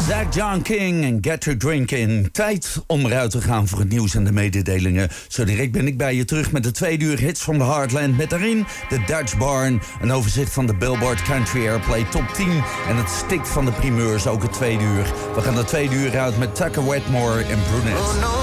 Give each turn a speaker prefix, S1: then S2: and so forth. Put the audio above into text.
S1: Zach John King en Get Your Drink In. Tijd om eruit te gaan voor het nieuws en de mededelingen. Zo direct ben ik bij je terug met de 2 uur hits van de Heartland. Met daarin de Dutch Barn, een overzicht van de Billboard Country Airplay Top 10... en het stikt van de primeurs, ook het 2 uur. We gaan de 2 uur uit met Tucker Wetmore en Brunette.